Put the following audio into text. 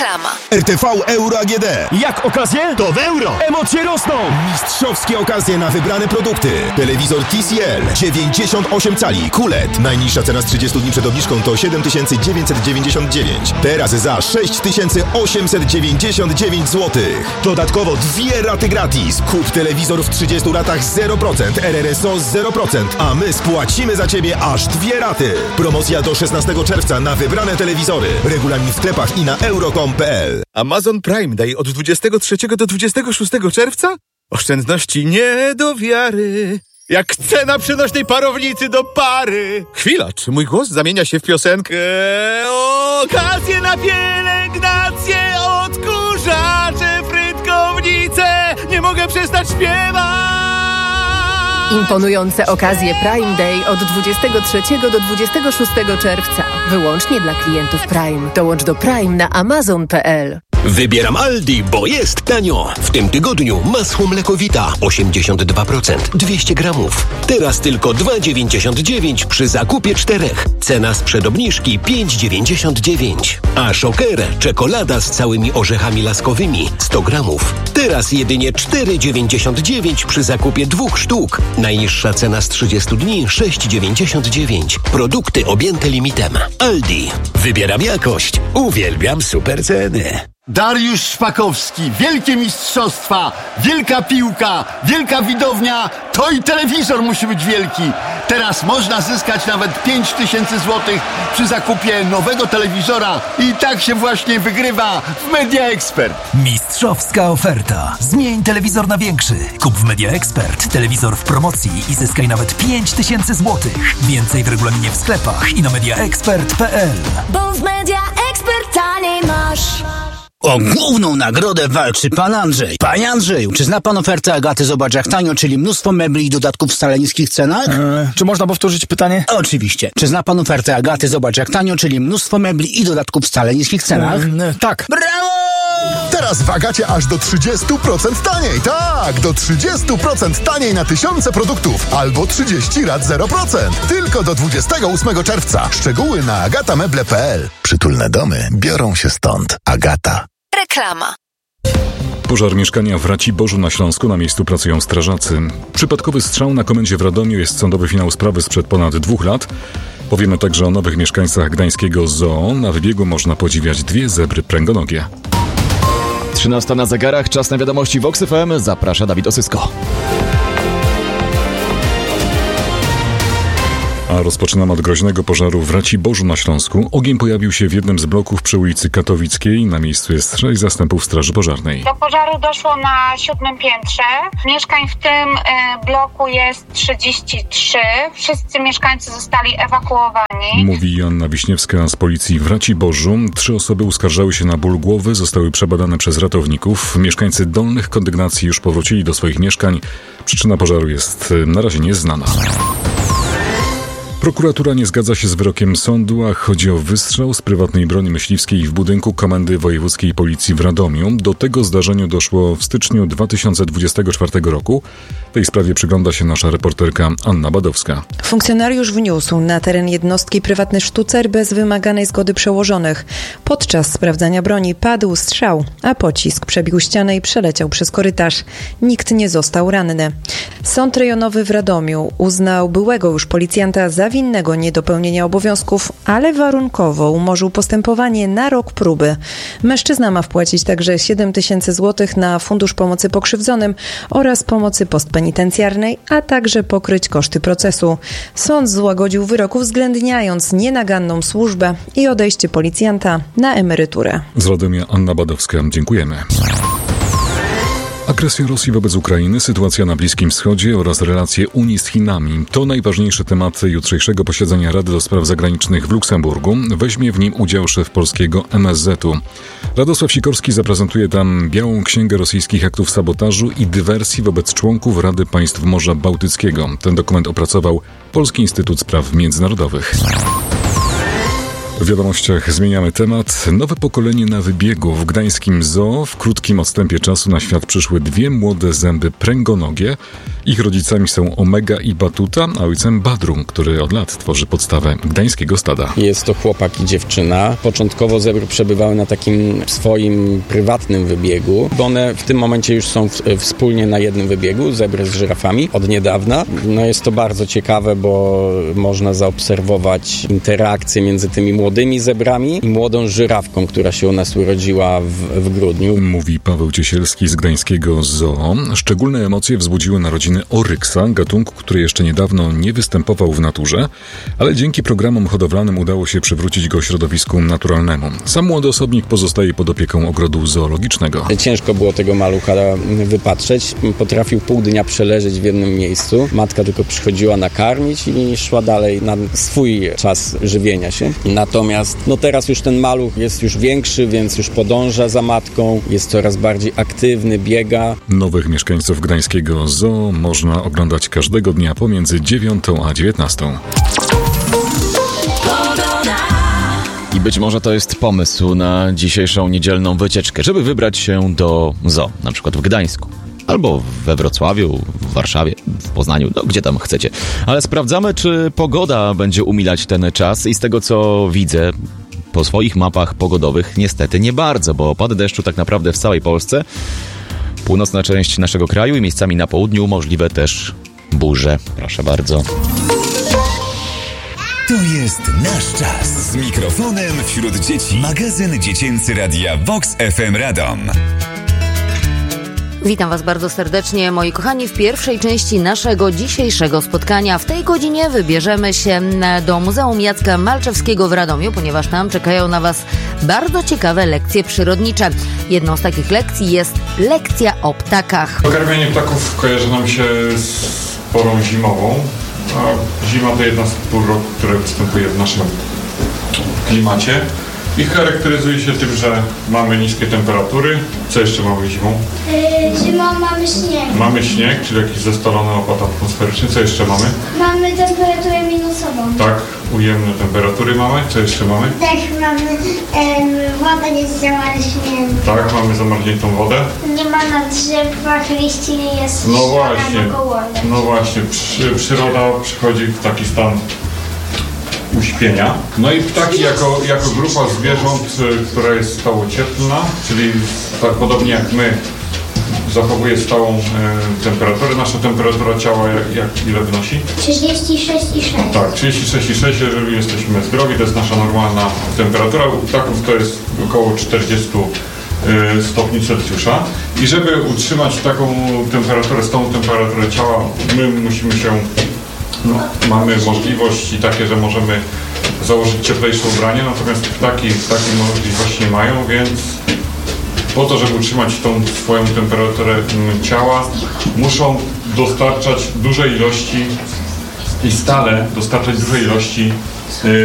Reklama. RTV Euro AGD. Jak okazje? To w euro! Emocje rosną! Mistrzowskie okazje na wybrane produkty. Telewizor TCL 98 cali QLED. Najniższa cena z 30 dni przed obniżką to 7999. Teraz za 6899 zł. Dodatkowo 2 raty gratis. Kup telewizor w 30 latach 0%, RRSO 0%, a my spłacimy za Ciebie aż 2 raty. Promocja do 16 czerwca na wybrane telewizory. Regulamin w sklepach i na euro.com.pl. Amazon Prime Day od 23 do 26 czerwca? Oszczędności nie do wiary. Jak cena przenośnej parownicy do pary. Chwila, czy mój głos zamienia się w piosenkę? Okazje na pielęgnację, odkurzacze, frytkownice. Nie mogę przestać śpiewać. Imponujące okazje Prime Day od 23 do 26 czerwca. Wyłącznie dla klientów Prime. Dołącz do Prime na amazon.pl. Wybieram Aldi, bo jest tanio. W tym tygodniu masło mlekowita 82%, 200 gramów. Teraz tylko 2,99 przy zakupie 4. Cena sprzed obniżki 5,99. A Shocker czekolada z całymi orzechami laskowymi 100 gramów. Teraz jedynie 4,99 przy zakupie 2 sztuk. Najniższa cena z 30 dni 6,99. Produkty objęte limitem. Aldi. Wybieram jakość. Uwielbiam super ceny. Dariusz Szpakowski, wielkie mistrzostwa, wielka piłka, wielka widownia, to i telewizor musi być wielki. Teraz można zyskać nawet 5000 zł przy zakupie nowego telewizora i tak się właśnie wygrywa w Media Expert. Mistrzowska oferta. Zmień telewizor na większy. Kup w Media Expert telewizor w promocji i zyskaj nawet 5000 zł. Więcej w regulaminie w sklepach i na mediaexpert.pl. Bo w Media Expert taniej masz. O główną nagrodę walczy pan Andrzej. Panie Andrzeju, czy zna pan ofertę Agaty Zobacz jak tanio, czyli mnóstwo mebli i dodatków w wcale niskich cenach? Czy można powtórzyć pytanie? Oczywiście. Czy zna pan ofertę Agaty Zobacz jak tanio, czyli mnóstwo mebli i dodatków w wcale niskich cenach? Tak. Brawo! Teraz w Agacie aż do 30% taniej. Tak, do 30% taniej na tysiące produktów. Albo 30 rat 0%. Tylko do 28 czerwca. Szczegóły na agatameble.pl. Przytulne domy biorą się stąd. Agata. Reklama. Pożar mieszkania w Raciborzu na Śląsku. Na miejscu pracują strażacy. Przypadkowy strzał na komendzie w Radomiu. Jest sądowy finał sprawy sprzed ponad 2 lat. Powiemy także o nowych mieszkańcach gdańskiego zoo. Na wybiegu można podziwiać 2 zebry pręgonogie. 13 na zegarach, czas na wiadomości Vox FM. Zaprasza Dawid Osysko. A rozpoczynamy od groźnego pożaru w Raciborzu na Śląsku. Ogień pojawił się w jednym z bloków przy ulicy Katowickiej. Na miejscu jest 6 zastępów Straży Pożarnej. Do pożaru doszło na 7. piętrze. Mieszkań w tym bloku jest 33. Wszyscy mieszkańcy zostali ewakuowani. Mówi Joanna Wiśniewska z policji w Raciborzu. 3 osoby uskarżały się na ból głowy, zostały przebadane przez ratowników. Mieszkańcy dolnych kondygnacji już powrócili do swoich mieszkań. Przyczyna pożaru jest na razie nieznana. Prokuratura nie zgadza się z wyrokiem sądu, a chodzi o wystrzał z prywatnej broni myśliwskiej w budynku Komendy Wojewódzkiej Policji w Radomiu. Do tego zdarzeniu doszło w styczniu 2024 roku. Tej sprawie przygląda się nasza reporterka Anna Badowska. Funkcjonariusz wniósł na teren jednostki prywatny sztucer bez wymaganej zgody przełożonych. Podczas sprawdzania broni padł strzał, a pocisk przebił ścianę i przeleciał przez korytarz. Nikt nie został ranny. Sąd rejonowy w Radomiu uznał byłego już policjanta za winnego niedopełnienia obowiązków, ale warunkowo umorzył postępowanie na rok próby. Mężczyzna ma wpłacić także 7000 zł na Fundusz Pomocy Pokrzywdzonym oraz pomocy postpenitencjarnej, a także pokryć koszty procesu. Sąd złagodził wyrok, uwzględniając nienaganną służbę i odejście policjanta na emeryturę. Z Radomia Anna Badowska. Dziękujemy. Agresja Rosji wobec Ukrainy, sytuacja na Bliskim Wschodzie oraz relacje Unii z Chinami to najważniejsze tematy jutrzejszego posiedzenia Rady do Spraw Zagranicznych w Luksemburgu. Weźmie w nim udział szef polskiego MSZ-u. Radosław Sikorski zaprezentuje tam białą księgę rosyjskich aktów sabotażu i dywersji wobec członków Rady Państw Morza Bałtyckiego. Ten dokument opracował Polski Instytut Spraw Międzynarodowych. W wiadomościach zmieniamy temat. Nowe pokolenie na wybiegu. W gdańskim zoo w krótkim odstępie czasu na świat przyszły dwie młode zęby pręgonogie. Ich rodzicami są Omega i Batuta, a ojcem Badru, który od lat tworzy podstawę gdańskiego stada. Jest to chłopak i dziewczyna. Początkowo zebry przebywały na takim swoim prywatnym wybiegu, bo one w tym momencie już są wspólnie na jednym wybiegu, zebry z żyrafami od niedawna. No jest to bardzo ciekawe, bo można zaobserwować interakcje między tymi młodymi zebrami i młodą żyrawką, która się u nas urodziła w grudniu. Mówi Paweł Ciesielski z gdańskiego zoo. Szczególne emocje wzbudziły narodziny oryksa, gatunku, który jeszcze niedawno nie występował w naturze, ale dzięki programom hodowlanym udało się przywrócić go środowisku naturalnemu. Sam młody osobnik pozostaje pod opieką ogrodu zoologicznego. Ciężko było tego malucha wypatrzeć. Potrafił pół dnia przeleżeć w jednym miejscu. Matka tylko przychodziła nakarmić i szła dalej na swój czas żywienia się. Natomiast teraz już ten maluch jest już większy, więc już podąża za matką, jest coraz bardziej aktywny, biega. Nowych mieszkańców gdańskiego zoo można oglądać każdego dnia pomiędzy 9 a 19. I być może to jest pomysł na dzisiejszą niedzielną wycieczkę, żeby wybrać się do zoo, na przykład w Gdańsku. Albo we Wrocławiu, w Warszawie, w Poznaniu, gdzie tam chcecie. Ale sprawdzamy, czy pogoda będzie umilać ten czas i z tego, co widzę po swoich mapach pogodowych, niestety nie bardzo, bo opady deszczu tak naprawdę w całej Polsce. Północna część naszego kraju i miejscami na południu możliwe też burze. Proszę bardzo. To jest nasz czas. Z mikrofonem wśród dzieci. Magazyn dziecięcy Radia Vox FM Radom. Witam Was bardzo serdecznie, moi kochani, w pierwszej części naszego dzisiejszego spotkania. W tej godzinie wybierzemy się do Muzeum Jacka Malczewskiego w Radomiu, ponieważ tam czekają na Was bardzo ciekawe lekcje przyrodnicze. Jedną z takich lekcji jest lekcja o ptakach. Pokarmienie ptaków kojarzy nam się z porą zimową, a zima to jedna z pół roku, które występuje w naszym klimacie. I charakteryzuje się tym, że mamy niskie temperatury. Co jeszcze mamy zimą? Zimą mamy śnieg. Mamy śnieg, czyli jakiś zestalony opad atmosferyczny. Co jeszcze mamy? Mamy temperaturę minusową. Tak, ujemne temperatury mamy. Co jeszcze mamy? Tak, mamy woda jest zamarznięta. Tak, mamy zamarzniętą wodę. Nie ma na drzewach liści, jest no właśnie, około. No właśnie, przyroda przychodzi w taki stan uśpienia. No i ptaki jako grupa zwierząt, która jest stałocieplna, czyli tak podobnie jak my, zachowuje stałą temperaturę. Nasza temperatura ciała ile wynosi? 36,6. Tak, 36,6, jeżeli jesteśmy zdrowi, to jest nasza normalna temperatura. U ptaków to jest około 40 stopni Celsjusza. I żeby utrzymać taką temperaturę, stałą temperaturę ciała, my musimy się mamy możliwości takie, że możemy założyć cieplejsze ubranie, natomiast ptaki takiej możliwości nie mają, więc po to, żeby utrzymać tą swoją temperaturę ciała, muszą dostarczać duże ilości i stale dostarczać duże ilości